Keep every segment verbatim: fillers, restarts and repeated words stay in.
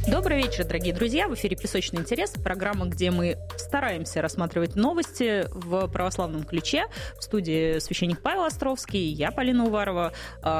Добрый вечер, дорогие друзья. В эфире «Песочный интерес», программа, где мы стараемся рассматривать новости в православном ключе. В студии священник Павел Островский, я, Полина Уварова.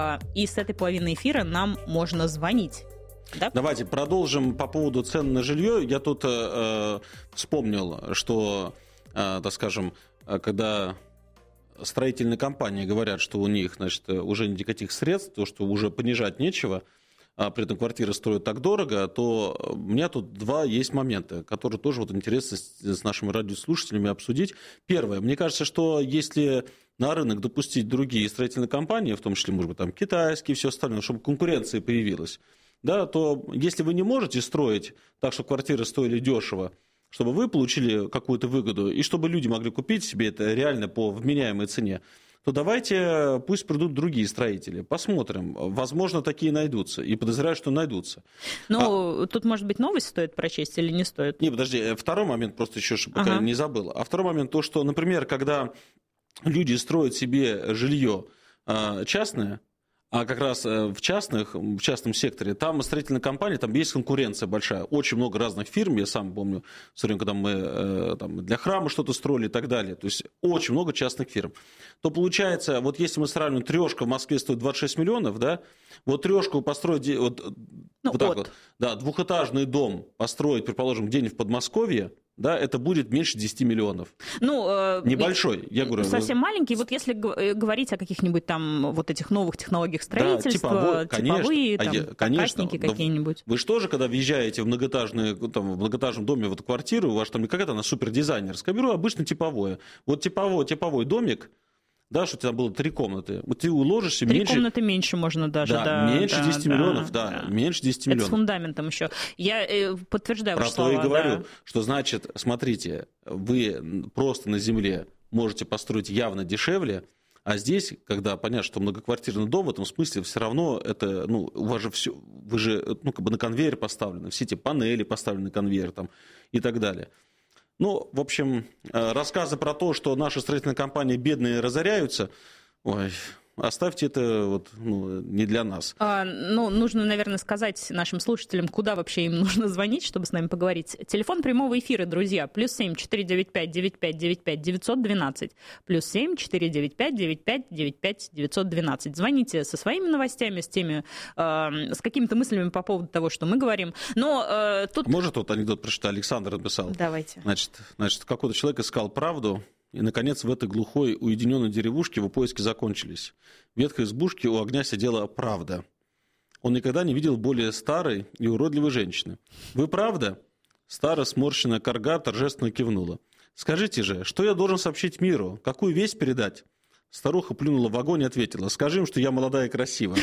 И с этой половины эфира нам можно звонить. Да? Давайте продолжим по поводу цен на жилье. Я тут э, вспомнил, что, э, так скажем, когда строительные компании говорят, что у них, значит, уже никаких средств, то, что уже понижать нечего, а при этом квартиры стоят так дорого, то у меня тут два есть момента, которые тоже вот интересно с, с нашими радиослушателями обсудить. Первое. Мне кажется, что если на рынок допустить другие строительные компании, в том числе, может быть, там, китайские и все остальное, чтобы конкуренция появилась, да, то если вы не можете строить так, чтобы квартиры стоили дешево, чтобы вы получили какую-то выгоду, и чтобы люди могли купить себе это реально по вменяемой цене, то давайте пусть придут другие строители. Посмотрим. Возможно, такие найдутся. И подозреваю, что найдутся. Ну, а... тут, может быть, новость стоит прочесть или не стоит? Не, подожди. Второй момент, просто еще пока ага. не забыл. А второй момент, то, что, например, когда люди строят себе жилье частное, а как раз в, частных, в частном секторе, там строительная компания, там есть конкуренция большая. Очень много разных фирм, я сам помню, в свое время, когда мы там, для храма что-то строили и так далее. То есть очень много частных фирм. То получается, вот если мы сравниваем, трешка в Москве стоит двадцать шесть миллионов, да, вот трешку построить, вот, ну, вот так вот, да, двухэтажный дом построить, предположим, где-нибудь в Подмосковье, да, это будет меньше десяти миллионов. Ну, э, небольшой, я говорю. Совсем маленький. Вот если говорить о каких-нибудь там вот этих новых технологиях строительства, да, типовой, типовые, конечно, там, каркасники какие-нибудь. Вы же тоже, когда въезжаете в многоэтажный, там, в многоэтажном доме в эту квартиру, у вас там не какая-то она супердизайнерская, беру обычно типовое. Вот типовой, типовой домик, да, что у тебя было три комнаты. Вот ты уложишься три меньше... комнаты меньше можно даже, да. да меньше да, десяти да, миллионов, да, да, меньше десяти миллионов. Это с фундаментом еще. Я э, подтверждаю Про ваши слова. Про то и говорю, да. что значит, смотрите, вы просто на земле можете построить явно дешевле, а здесь, когда понятно, что многоквартирный дом, в этом смысле все равно это, ну, у вас же все, вы же, ну, как бы на конвейер поставлены, все эти панели поставлены на конвейер там и так далее. Ну, в общем, рассказы про то, что наши строительные компании бедные разоряются, ой, оставьте это вот, ну, не для нас. А, ну, нужно, наверное, сказать нашим слушателям, куда вообще им нужно звонить, чтобы с нами поговорить. Телефон прямого эфира, друзья, плюс семь четыре девять пять девять пять девять пять девятьсот двенадцать, плюс семь четыре девять пять девять пять девять пять девятьсот двенадцать. Звоните со своими новостями, с теми, э, с какими-то мыслями по поводу того, что мы говорим. Но э, тут... Может, вот анекдот прочитать, Александр написал. Давайте. Значит, значит, какой-то человек искал правду, и, наконец, в этой глухой, уединенной деревушке его поиски закончились. В ветхой избушке у огня сидела правда. Он никогда не видел более старой и уродливой женщины. «Вы правда?» Старая сморщенная корга торжественно кивнула. «Скажите же, что я должен сообщить миру? Какую весть передать?» Старуха плюнула в огонь и ответила: «Скажи им, что я молодая и красивая».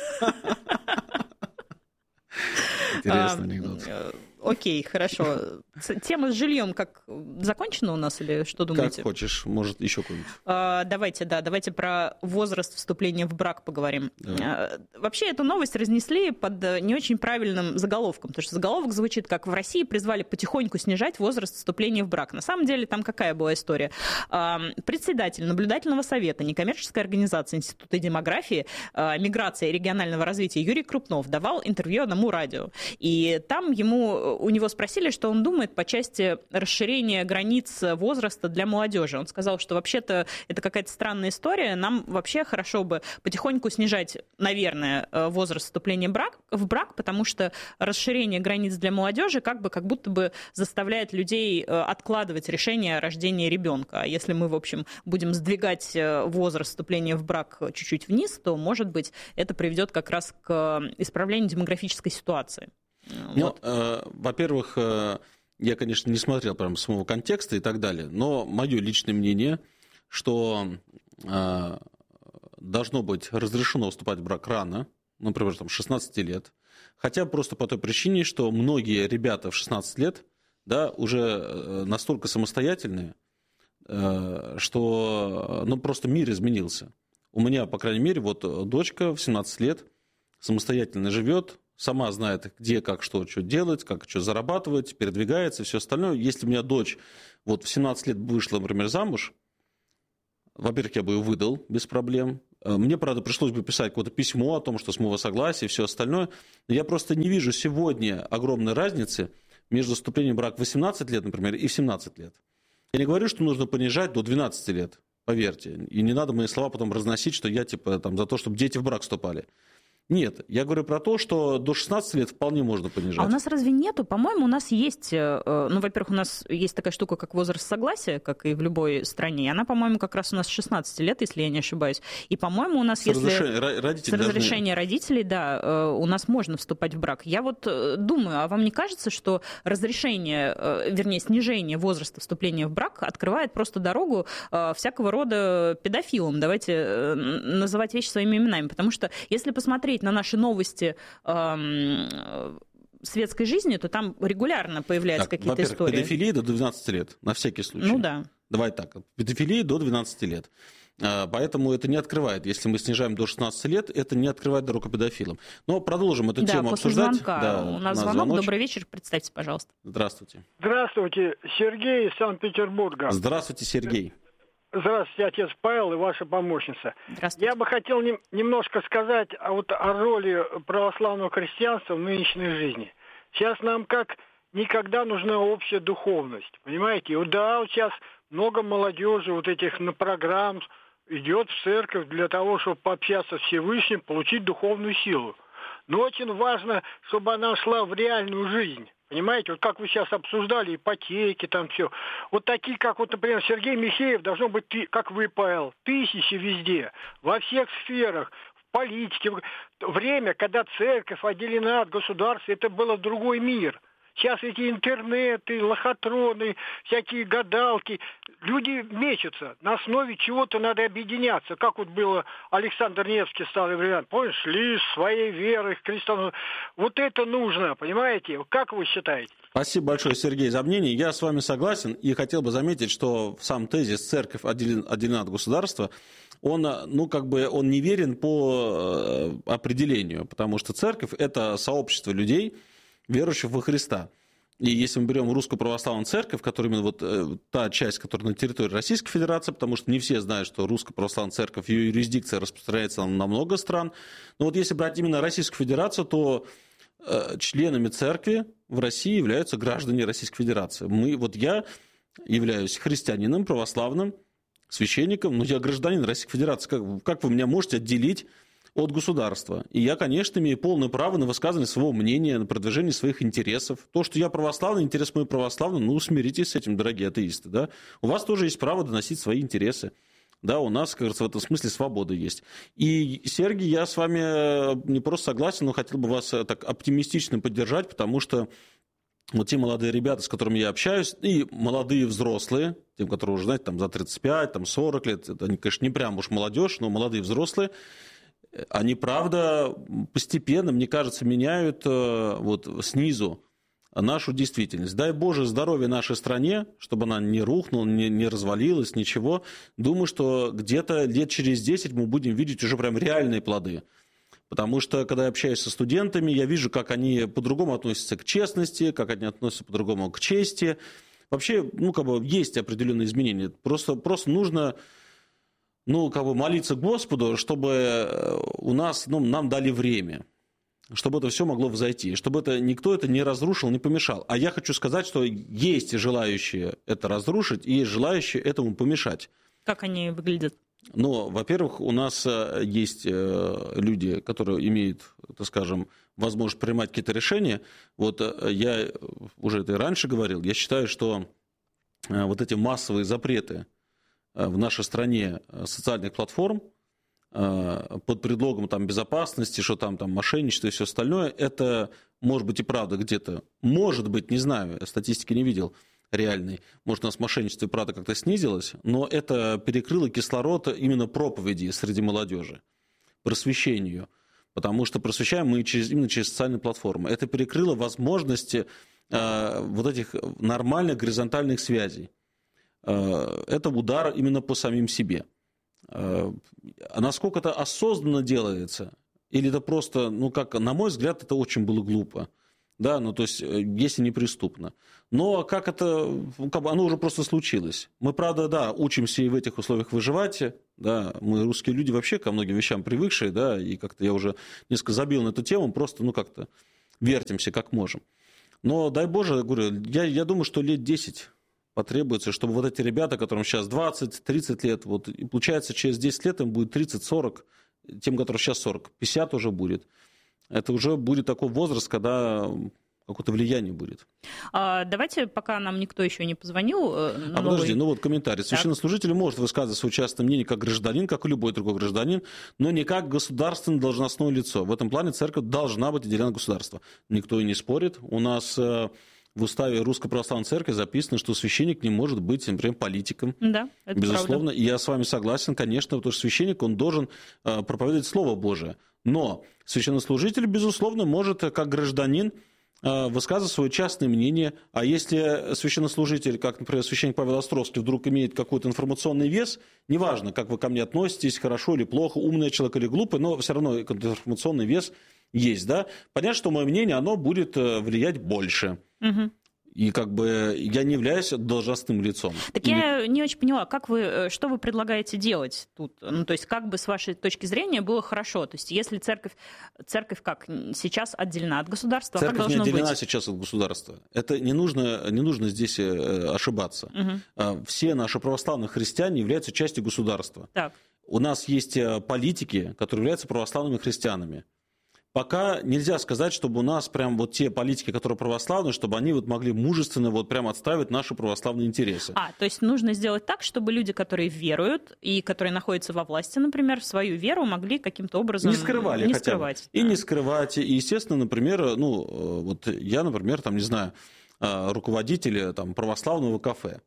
Интересный анекдот. Окей, хорошо. Тема с жильем как закончена у нас или что думаете? Как хочешь, может, еще какой-нибудь. А, давайте, да, давайте про возраст вступления в брак поговорим. Да. Вообще эту новость разнесли под не очень правильным заголовком, потому что заголовок звучит как: в России призвали потихоньку снижать возраст вступления в брак. На самом деле там какая была история? А, председатель наблюдательного совета некоммерческой организации Института демографии, миграции и регионального развития Юрий Крупнов давал интервью одному радио. И там ему у него спросили, что он думает по части расширения границ возраста для молодежи. Он сказал, что вообще-то это какая-то странная история, нам вообще хорошо бы потихоньку снижать, наверное, возраст вступления в брак, в брак, потому что расширение границ для молодежи как бы как будто бы заставляет людей откладывать решение о рождении ребенка. А если мы, в общем, будем сдвигать возраст вступления в брак чуть-чуть вниз, то, может быть, это приведет как раз к исправлению демографической ситуации. Ну, вот. э, во-первых, э, я, конечно, не смотрел прям самого контекста и так далее, но мое личное мнение, что э, должно быть разрешено вступать в брак рано, например, там, шестнадцати лет, хотя просто по той причине, что многие ребята в шестнадцать лет, да, уже настолько самостоятельные, э, что, ну, просто мир изменился. У меня, по крайней мере, вот дочка в семнадцать лет самостоятельно живет, сама знает, где, как, что, что делать, как, что зарабатывать, передвигается и все остальное. Если у меня дочь вот в семнадцать лет вышла, например, замуж, во-первых, я бы ее выдал без проблем. Мне, правда, пришлось бы писать какое-то письмо о том, что с моего согласия и все остальное. Но я просто не вижу сегодня огромной разницы между вступлением в брак в восемнадцать лет, например, и в семнадцать лет. Я не говорю, что нужно понижать до двенадцати лет, поверьте. И не надо мои слова потом разносить, что я типа там за то, чтобы дети в брак вступали. Нет, я говорю про то, что до шестнадцати лет вполне можно понижать. А у нас разве нету? По-моему, у нас есть, ну, во-первых, у нас есть такая штука, как возраст согласия, как и в любой стране, и она, по-моему, как раз у нас с шестнадцати лет, если я не ошибаюсь. И, по-моему, у нас, с если... Разрешение, с разрешения должны... родителей, да, у нас можно вступать в брак. Я вот думаю, а вам не кажется, что разрешение, вернее, снижение возраста вступления в брак открывает просто дорогу всякого рода педофилам? Давайте называть вещи своими именами, потому что если посмотреть на наши новости э, светской жизни, то там регулярно появляются так, какие-то истории. Педофилия до двенадцати лет, на всякий случай. Ну да. Давай так, педофилия до двенадцати лет. Поэтому это не открывает. Если мы снижаем до шестнадцати лет, это не открывает дорогу педофилам. Но продолжим эту да, тему после обсуждать. Звонка. Да, у нас звонок. Звоночек. Добрый вечер. Представьте, пожалуйста. Здравствуйте. Здравствуйте. Сергей из Санкт-Петербурга. Здравствуйте, Сергей. Здравствуйте, отец Павел и ваша помощница. Здравствуйте. Я бы хотел не, немножко сказать о, вот, о роли православного христианства в нынешней жизни. Сейчас нам как никогда нужна общая духовность, понимаете? И вот, да, вот сейчас много молодежи вот этих на программ идет в церковь для того, чтобы пообщаться с Всевышним, получить духовную силу. Но очень важно, чтобы она шла в реальную жизнь. Понимаете, вот как вы сейчас обсуждали, ипотеки, там все. Вот такие, как вот, например, Сергей Михеев, должно быть, как вы, Павел, тысячи везде, во всех сферах, в политике. Время, когда церковь отделена от государства, это был другой мир. Сейчас эти интернеты, лохотроны, всякие гадалки, люди мечутся. На основе чего-то надо объединяться. Как вот было Александр Невский в старый вариант. Помнишь, шли своей верой к кресту. Вот это нужно, понимаете? Как вы считаете? Спасибо большое, Сергей, за мнение. Я с вами согласен и хотел бы заметить, что сам тезис «церковь отделена от государства», он, ну, как бы, он неверен по определению, потому что церковь – это сообщество людей, верующих во Христа. И если мы берем Русскую Православную Церковь, которая именно вот э, та часть, которая на территории Российской Федерации, потому что не все знают, что Русская Православная Церковь, ее юрисдикция распространяется на, на много стран. Но вот если брать именно Российскую Федерацию, то э, членами церкви в России являются граждане Российской Федерации. Мы, вот я являюсь христианином, православным, священником, но я гражданин Российской Федерации. Как, как вы меня можете отделить от государства? И я, конечно, имею полное право на высказывание своего мнения, на продвижение своих интересов. То, что я православный, интерес мой православный, ну, смиритесь с этим, дорогие атеисты, да. У вас тоже есть право доносить свои интересы. Да, у нас, как говорится, в этом смысле свобода есть. И, Сергей, я с вами не просто согласен, но хотел бы вас так оптимистично поддержать, потому что вот те молодые ребята, с которыми я общаюсь, и молодые взрослые, тем, которые уже, знаете, там за тридцать пять, там сорок лет, это, они, конечно, не прям уж молодежь, но молодые взрослые, они, правда, постепенно, мне кажется, меняют вот снизу нашу действительность. Дай Боже здоровья нашей стране, чтобы она не рухнула, не, не развалилась, ничего. Думаю, что где-то лет через десять мы будем видеть уже прям реальные плоды. Потому что, когда я общаюсь со студентами, я вижу, как они по-другому относятся к честности, как они относятся по-другому к чести. Вообще, ну, как бы, есть определенные изменения. Просто, просто нужно... Ну, как бы молиться Господу, чтобы у нас, ну, нам дали время, чтобы это все могло взойти, чтобы это, никто это не разрушил, не помешал. А я хочу сказать, что есть желающие это разрушить, и есть желающие этому помешать. Как они выглядят? Ну, во-первых, у нас есть люди, которые имеют, так скажем, возможность принимать какие-то решения. Вот я уже это и раньше говорил, я считаю, что вот эти массовые запреты в нашей стране социальных платформ под предлогом там, безопасности, что там, там мошенничество и все остальное, это может быть и правда где-то. Может быть, не знаю, я статистики не видел реальной. Может, у нас мошенничество и правда как-то снизилось, но это перекрыло кислород именно проповеди среди молодежи, просвещению. Потому что просвещаем мы через, именно через социальные платформы. Это перекрыло возможности э, вот этих нормальных горизонтальных связей. Это удар именно по самим себе. А насколько это осознанно делается, или это просто, ну, как, на мой взгляд, это очень было глупо. Да, ну, то есть, если не преступно. Но как это, как бы оно уже просто случилось. Мы, правда, да, учимся и в этих условиях выживать, Да, мы русские люди вообще ко многим вещам привыкшие, да, и как-то я уже несколько забил на эту тему, просто, ну, как-то вертимся как можем. Но, дай Боже, говорю, я, я думаю, что лет десять потребуется, чтобы вот эти ребята, которым сейчас двадцать-тридцать лет, вот, и получается, через десять лет им будет тридцать-сорок, тем, которым сейчас сорок, пятьдесят уже будет. Это уже будет такой возраст, когда какое-то влияние будет. А, давайте, пока нам никто еще не позвонил. А новый... подожди, ну вот комментарий. Священнослужитель может высказывать свое частное мнение как гражданин, как и любой другой гражданин, но не как государственное должностное лицо. В этом плане церковь должна быть отделена от государства. Никто и не спорит. У нас в уставе Русской Православной Церкви записано, что священник не может быть, например, политиком. Да, это безусловно. правда. И я с вами согласен, конечно, потому что священник, он должен проповедовать Слово Божие. Но священнослужитель, безусловно, может как гражданин высказывать свое частное мнение, а если священнослужитель, как, например, священник Павел Островский, вдруг имеет какой-то информационный вес, неважно, как вы ко мне относитесь, хорошо или плохо, умный человек или глупый, но все равно информационный вес есть, да, понятно, что мое мнение, оно будет влиять больше. Угу. И как бы я не являюсь должностным лицом. Так Или... я не очень поняла, как вы, что вы предлагаете делать тут? Ну, то есть как бы с вашей точки зрения было хорошо? То есть если церковь, церковь как сейчас отделена от государства, церковь как должно быть? Церковь не отделена сейчас от государства. Это не нужно, не нужно здесь ошибаться. Угу. Все наши православные христиане являются частью государства. Так. У нас есть политики, которые являются православными христианами. Пока нельзя сказать, чтобы у нас прям вот те политики, которые православные, чтобы они вот могли мужественно вот прям отстаивать наши православные интересы. А, то есть нужно сделать так, чтобы люди, которые веруют и которые находятся во власти, например, свою веру могли каким-то образом не скрывали, не хотя скрывать. Бы. И да. не скрывать. И, естественно, например, ну, вот я, например, там, не знаю, руководитель там, православного кафе.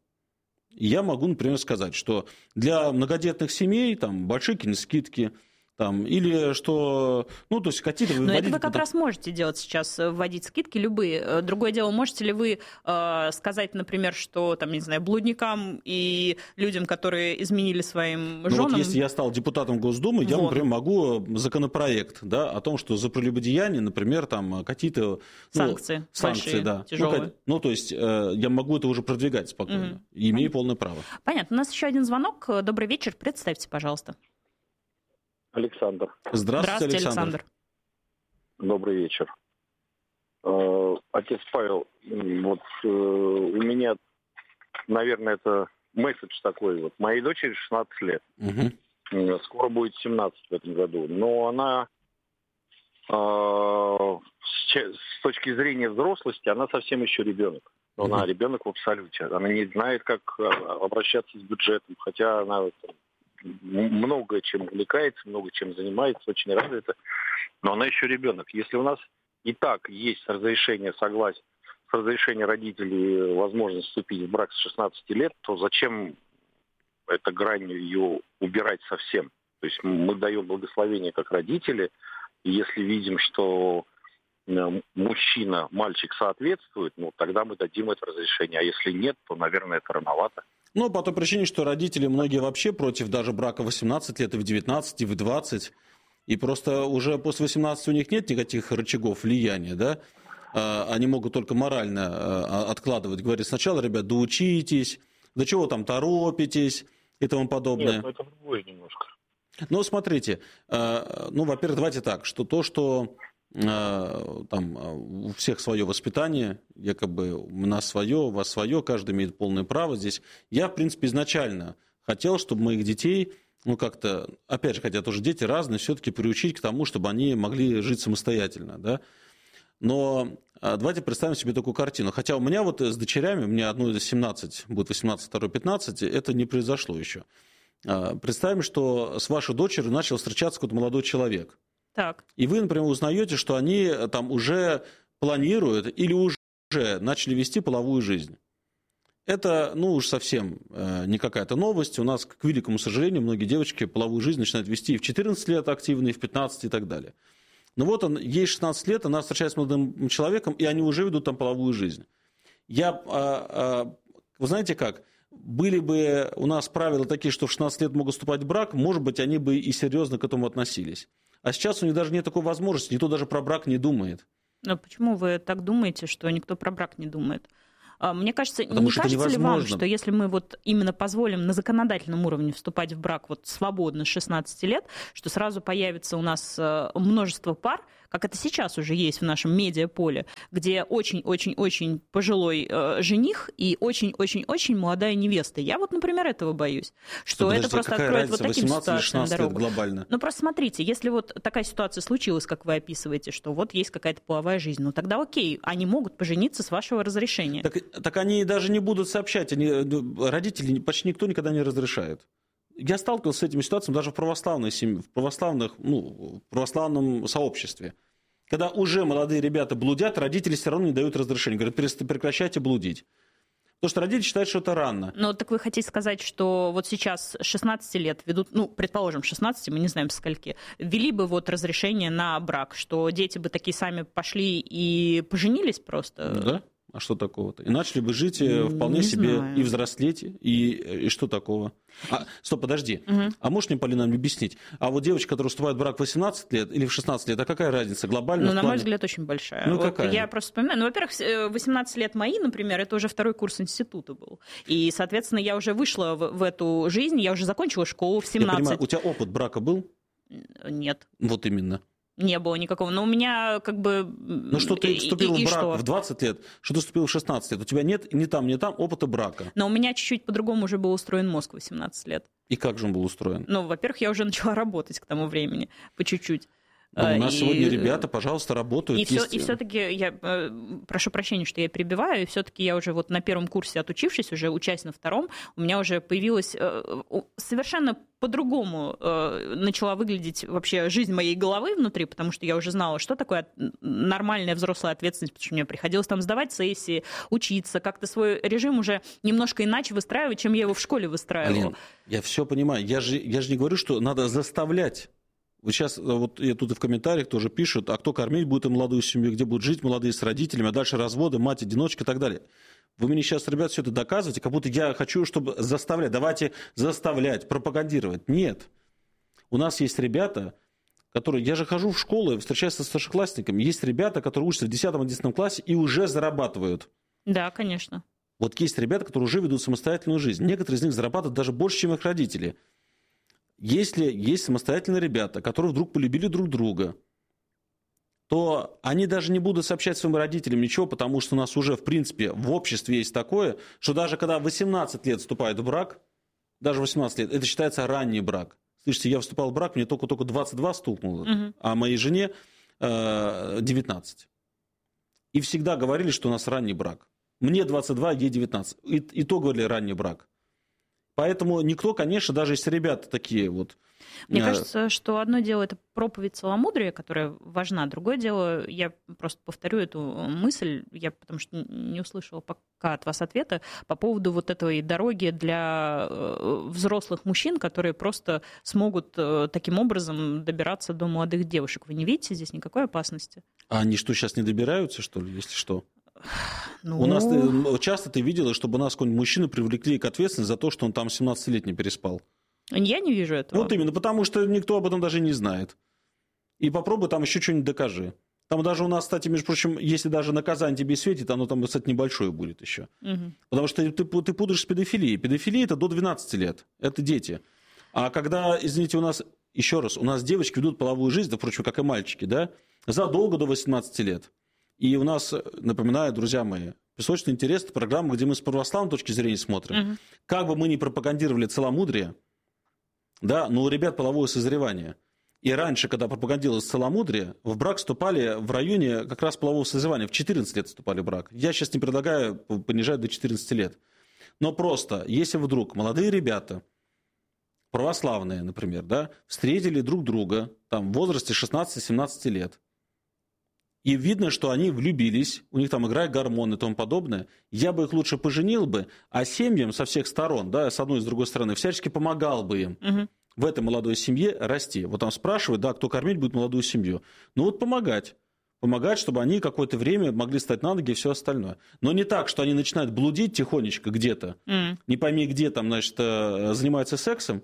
И я могу, например, сказать, что для многодетных семей там большие киноскидки, там, или что, ну, то есть какие-то... Но это вы как раз можете делать сейчас, вводить скидки любые. Другое дело, можете ли вы э, сказать, например, что, там, не знаю, блудникам и людям, которые изменили своим женам... Ну, вот если я стал депутатом Госдумы, вот. я, например, могу законопроект, да, о том, что за прелюбодеяние, например, там, какие-то... Санкции. Ну, санкции, большие, да. тяжелые. Ну, ну, то есть э, я могу это уже продвигать спокойно, угу. и имею полное право. Понятно. У нас еще один звонок. Добрый вечер. Представьте, пожалуйста. Александр. Здравствуйте, Здравствуйте Александр. Александр. Добрый вечер. Отец Павел, вот у меня, наверное, это месседж такой. Вот моей дочери шестнадцать лет. Угу. Скоро будет семнадцать в этом году. Но она с точки зрения взрослости, она совсем еще ребенок. Но угу. она ребенок в абсолюте. Она не знает, как обращаться с бюджетом, хотя она... много чем увлекается, много чем занимается, очень развита, но она еще ребенок. Если у нас и так есть разрешение, согласие, с разрешения родителей возможность вступить в брак с шестнадцати лет, то зачем эта грань ее убирать совсем? То есть мы даем благословение как родители, и если видим, что мужчина, мальчик соответствует, ну тогда мы дадим это разрешение, а если нет, то, наверное, это рановато. Ну, по той причине, что родители многие вообще против даже брака в восемнадцать лет, и в девятнадцать, и в двадцать. И просто уже после восемнадцати у них нет никаких рычагов влияния, да? Они могут только морально откладывать. Говорят, сначала, ребят, доучитесь, до чего там торопитесь и тому подобное. Нет, ну это другое немножко. Ну, смотрите, ну, во-первых, давайте так, что то, что... там у всех свое воспитание, якобы у нас свое, у вас свое, каждый имеет полное право здесь. Я, в принципе, изначально хотел, чтобы моих детей, ну как-то, опять же, хотя тоже дети разные, все-таки приучить к тому, чтобы они могли жить самостоятельно, да. Но давайте представим себе такую картину. Хотя у меня вот с дочерями, у меня одной семнадцать, будет восемнадцать, второй пятнадцать, это не произошло еще. Представим, что с вашей дочерью начал встречаться какой-то молодой человек. Так. И вы, например, узнаете, что они там уже планируют или уже начали вести половую жизнь. Это, ну, уж совсем э, не какая-то новость. У нас, к великому сожалению, многие девочки половую жизнь начинают вести и в четырнадцать лет активно, и в пятнадцать и так далее. Но вот он, ей шестнадцать лет, она встречается с молодым человеком, и они уже ведут там половую жизнь. Я, э, э, вы знаете как, были бы у нас правила такие, что в шестнадцать лет могут вступать в брак, может быть, они бы и серьезно к этому относились. А сейчас у них даже нет такой возможности, никто даже про брак не думает. Но почему вы так думаете, что никто про брак не думает? Мне кажется, Потому не что кажется ли вам, что если мы вот именно позволим на законодательном уровне вступать в брак вот свободно с шестнадцати лет, что сразу появится у нас множество пар, как это сейчас уже есть в нашем медиаполе, где очень-очень-очень пожилой э, жених и очень-очень-очень молодая невеста. Я вот, например, этого боюсь, что Подожди, это просто какая откроет разница, вот таким ситуациям дорогу. Глобально? Ну просто смотрите, если вот такая ситуация случилась, как вы описываете, что вот есть какая-то половая жизнь, ну тогда окей, они могут пожениться с вашего разрешения. Так, так они даже не будут сообщать, они, родители почти никто никогда не разрешает. Я сталкивался с этими ситуациями даже в православной семье, в православных, ну, в православном сообществе. Когда уже молодые ребята блудят, родители все равно не дают разрешения. Говорят, прекращайте блудить. Потому что родители считают, что это рано. Ну, так вы хотите сказать, что вот сейчас с шестнадцати лет ведут, ну, предположим, шестнадцати, мы не знаем, со скольки, ввели бы вот разрешение на брак, что дети бы такие сами пошли и поженились просто? Да. А что такого-то? И начали бы жить вполне не себе знаю. и взрослеть, и, и что такого? А, стоп, подожди. Угу. А можешь мне, Полина, объяснить? А вот девочка, которая вступает в брак в восемнадцать лет или в шестнадцать лет, а какая разница глобально? Ну, на плане... мой взгляд, очень большая. Ну, вот какая? Я просто вспоминаю. Ну, во-первых, восемнадцать лет мои, например, это уже второй курс института был. И, соответственно, я уже вышла в, в эту жизнь, я уже закончила школу в семнадцать. Я понимаю, у тебя опыт брака был? Нет. Вот именно. Не было никакого. Но у меня как бы... Ну что ты вступил и, и, в брак что? в двадцать лет, что ты вступил в шестнадцать лет. У тебя нет ни там, ни там опыта брака. Но у меня чуть-чуть по-другому уже был устроен мозг в восемнадцать лет. И как же он был устроен? Ну, во-первых, я уже начала работать к тому времени, по чуть-чуть. Ну, у нас и... сегодня ребята, пожалуйста, работают. И, все, есть... и все-таки я э, прошу прощения, что я перебиваю, и все-таки я уже вот на первом курсе отучившись, уже учась на втором, у меня уже появилась э, совершенно по-другому э, начала выглядеть вообще жизнь моей головы внутри, потому что я уже знала, что такое нормальная взрослая ответственность, потому что мне приходилось там сдавать сессии, учиться, как-то свой режим уже немножко иначе выстраивать, чем я его в школе выстраивала. Алин, я все понимаю. Я же, я же не говорю, что надо заставлять. Вот сейчас, вот я тут и в комментариях тоже пишут, а кто кормить будет и молодую семью, где будут жить молодые с родителями, а дальше разводы, мать-одиночка и так далее. Вы мне сейчас, ребят, все это доказываете, как будто я хочу, чтобы заставлять. Давайте заставлять, пропагандировать. Нет. У нас есть ребята, которые... Я же хожу в школы, встречаюсь со старшеклассниками. Есть ребята, которые учатся в десятом-одиннадцатом классе и уже зарабатывают. Да, конечно. Вот есть ребята, которые уже ведут самостоятельную жизнь. Некоторые из них зарабатывают даже больше, чем их родители. Если есть самостоятельные ребята, которые вдруг полюбили друг друга, то они даже не будут сообщать своим родителям ничего, потому что у нас уже, в принципе, в обществе есть такое, что даже когда восемнадцать лет вступает в брак, даже восемнадцать лет, это считается ранний брак. Слышите, я вступал в брак, мне только-только двадцать два стукнуло, угу. а моей жене э, девятнадцать. И всегда говорили, что у нас ранний брак. Мне двадцать два, ей девятнадцать. И, и то говорили ранний брак. Поэтому никто, конечно, даже если ребята такие вот... Мне кажется, что одно дело – это проповедь целомудрия, которая важна. Другое дело, я просто повторю эту мысль, я потому что не услышала пока от вас ответа, по поводу вот этой дороги для взрослых мужчин, которые просто смогут таким образом добираться до молодых девушек. Вы не видите здесь никакой опасности? А они что, сейчас не добираются, что ли, если что? Ну... У нас часто ты видела, чтобы нас какой-нибудь мужчину привлекли к ответственности за то, что он там семнадцатилетний переспал. Я не вижу этого. Вот именно, потому что никто об этом даже не знает. И попробуй там еще что-нибудь докажи. Там даже у нас, кстати, между прочим, если даже наказание тебе светит, оно там, кстати, небольшое будет еще. Угу. Потому что ты, ты путаешь с педофилией. Педофилия – это до двенадцати лет. Это дети. А когда, извините, у нас, еще раз, у нас девочки ведут половую жизнь, да, впрочем, как и мальчики, да, задолго до восемнадцати лет. И у нас, напоминаю, друзья мои, «Песочный интерес» – это программа, где мы с православной точки зрения смотрим. Угу. Как бы мы ни пропагандировали целомудрие, да, но у ребят половое созревание. И раньше, когда пропагандировалось целомудрие, в брак вступали в районе как раз полового созревания. В четырнадцать лет вступали в брак. Я сейчас не предлагаю понижать до четырнадцати лет. Но просто, если вдруг молодые ребята, православные, например, да, встретили друг друга там, в возрасте шестнадцати-семнадцати лет, и видно, что они влюбились, у них там играют гормоны и тому подобное, я бы их лучше поженил бы, а семьям со всех сторон, да, с одной и с другой стороны, всячески помогал бы им угу. в этой молодой семье расти. Вот там спрашивают, да, кто кормить будет молодую семью. Ну вот помогать. Помогать, чтобы они какое-то время могли стать на ноги и все остальное. Но не так, что они начинают блудить тихонечко где-то, mm. не пойми где там, значит, занимаются сексом,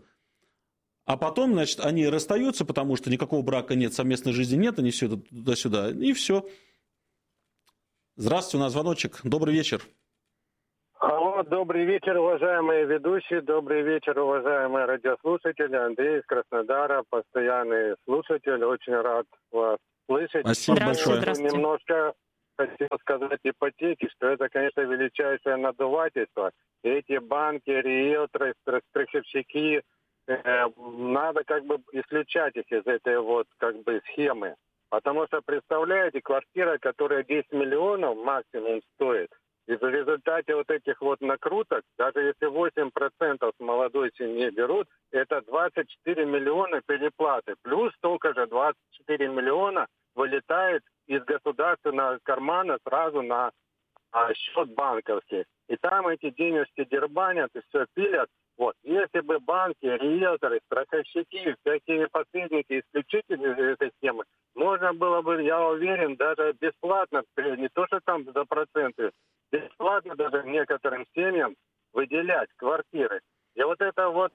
а потом, значит, они расстаются, потому что никакого брака нет, совместной жизни нет, они все туда-сюда, и все. Здравствуйте, у нас звоночек. Добрый вечер. Добрый вечер, уважаемые ведущие, добрый вечер, уважаемые радиослушатели. Андрей из Краснодара, постоянный слушатель, очень рад вас слышать. Спасибо большое. Здравствуйте. Немножко хотел сказать ипотеки, что это, конечно, величайшее надувательство. Эти банки, риэлторы, страховщики, э, надо как бы исключать их из этой вот как бы схемы. Потому что, представляете, квартира, которая десять миллионов максимум стоит, и в результате вот этих вот накруток, даже если восемь процентов с молодой семьи берут, это двадцать четыре миллиона переплаты. Плюс столько же двадцать четыре миллиона вылетает из государственного кармана сразу на а, счет банковский. И там эти денежки дербанят и все пилят. Вот. Если бы банки, риэлторы, страховщики, всякие посредники исключить из этой схемы, можно было бы, я уверен, даже бесплатно, не то что там за проценты, бесплатно даже некоторым семьям выделять квартиры. И вот это вот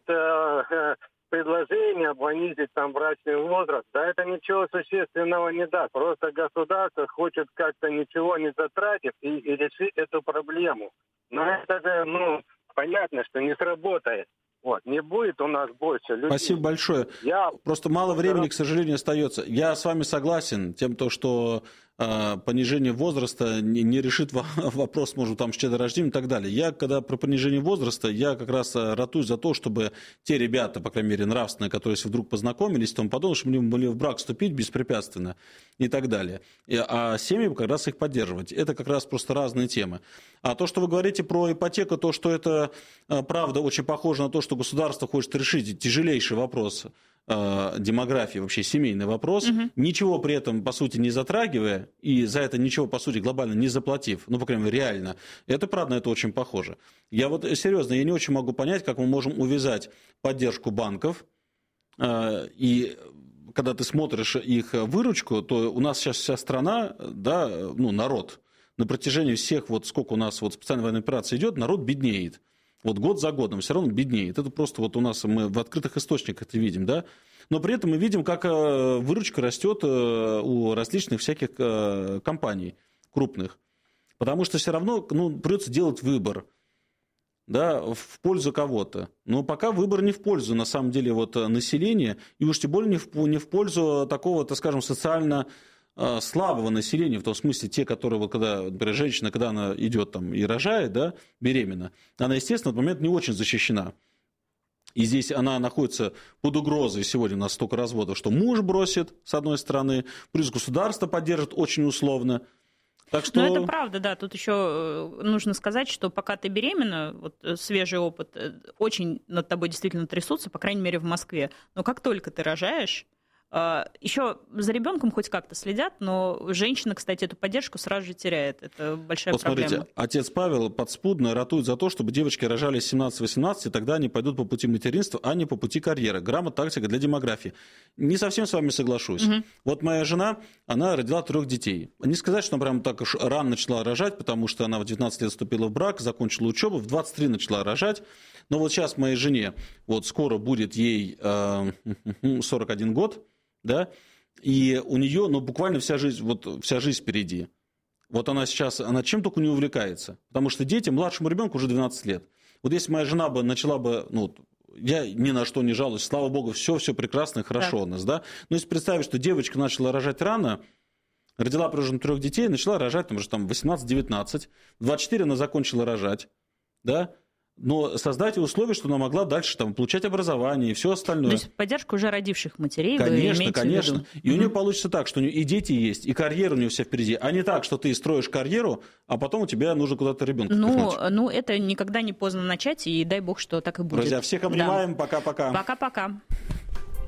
э, предложение понизить там брачный возраст, да это ничего существенного не даст. Просто государство хочет как-то ничего не затратив и, и решить эту проблему. Но это же, ну, понятно, что не сработает. Вот, не будет у нас больше людей. Спасибо большое. Я... Просто мало времени, к сожалению, остается. Я с вами согласен тем, то, что э, понижение возраста не, не решит вопрос, может, там, с чадорождением и так далее. Я, когда про понижение возраста, я как раз ратуюсь за то, чтобы те ребята, по крайней мере, нравственные, которые, если вдруг познакомились, тому подобное, чтобы они могли в брак вступить беспрепятственно и так далее. И, а семьи как раз их поддерживать. Это как раз просто разные темы. А то, что вы говорите про ипотеку, то, что это, правда, очень похоже на то, что государство хочет решить тяжелейший вопрос э, демографии, вообще семейный вопрос, угу. Ничего при этом, по сути, не затрагивая, и за это ничего, по сути, глобально не заплатив, ну, по крайней мере, реально, это, правда, на это очень похоже. Я вот, серьезно, я не очень могу понять, как мы можем увязать поддержку банков, э, и когда ты смотришь их выручку, то у нас сейчас вся страна, да, ну, народ, на протяжении всех, вот сколько у нас вот специальной военной операции идет, народ беднеет. Вот год за годом все равно беднеет. Это просто вот у нас, мы в открытых источниках это видим, да. Но при этом мы видим, как выручка растет у различных всяких компаний крупных. Потому что все равно, ну, придется делать выбор, да, в пользу кого-то. Но пока выбор не в пользу, на самом деле, вот, населения, и уж тем более не в, не в пользу такого, так скажем, социально слабого населения, в том смысле, те, которые, вот, когда, например, женщина, когда она идет там и рожает, да, беременна, она, естественно, в этот момент не очень защищена. И здесь она находится под угрозой, сегодня у нас столько разводов, что муж бросит, с одной стороны, плюс государство поддержит очень условно. Так что... Ну, это правда, да. Тут еще нужно сказать, что пока ты беременна, вот свежий опыт, очень над тобой действительно трясутся, по крайней мере, в Москве. Но как только ты рожаешь, еще за ребенком хоть как-то следят, но женщина, кстати, эту поддержку сразу же теряет. Это большая вот проблема. Смотрите, отец Павел подспудно ратует за то, чтобы девочки рожали с семнадцати-восемнадцати, и тогда они пойдут по пути материнства, а не по пути карьеры. Грамотная тактика для демографии. Не совсем с вами соглашусь. Угу. Вот моя жена, она родила трех детей. Не сказать, что она прям так уж рано начала рожать, потому что она в девятнадцать лет вступила в брак, закончила учебу, в двадцать три начала рожать. Но вот сейчас моей жене, вот скоро будет ей э, сорок один год, да, и у нее, ну, буквально вся жизнь, вот вся жизнь впереди. Вот она сейчас, она чем только не увлекается, потому что дети, младшему ребенку уже двенадцать лет. Вот если моя жена бы начала бы, ну, я ни на что не жалуюсь, слава богу, все, все прекрасно и хорошо так. У нас, да. Но если представить, что девочка начала рожать рано, родила прежде трех детей, начала рожать, там, уже там восемнадцать-девятнадцать, в двадцать четыре она закончила рожать, да. Но создать условия, что она могла дальше там, получать образование и все остальное. То есть поддержку уже родивших матерей вы конечно, имеете конечно. в виду? И угу. у нее получится так, что у нее и дети есть, и карьера у нее вся впереди. А не так, что ты строишь карьеру, а потом у тебя нужно куда-то ребенка ну, ну, это никогда не поздно начать, и дай бог, что так и будет. Друзья, всех обнимаем. Да. Пока-пока. Пока-пока.